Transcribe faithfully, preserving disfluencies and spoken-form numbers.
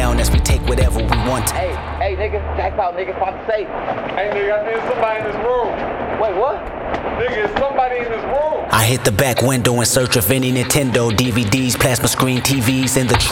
down as we take whatever we want. Hey, hey, nigga, jackpot, nigga, find the safe. Hey, nigga, I think there's somebody in this room. Wait, what? Nigga, there's somebody in this room. I hit the back window in search of any Nintendo D V Ds, plasma screen T Vs in the